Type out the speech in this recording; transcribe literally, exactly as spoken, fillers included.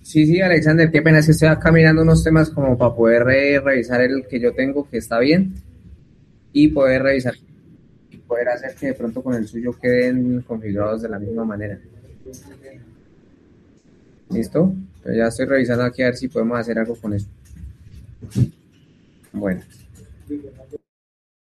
Sí, sí, Alexander, qué pena, es que estoy acá mirando unos temas como para poder eh, revisar el que yo tengo, que está bien, y poder revisar y poder hacer que de pronto con el suyo queden configurados de la misma manera. ¿Listo? Entonces ya estoy revisando aquí a ver si podemos hacer algo con eso. Bueno.